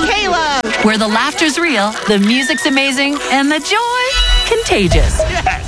Caleb. Where the laughter's real, the music's amazing, and the joy contagious. Yes.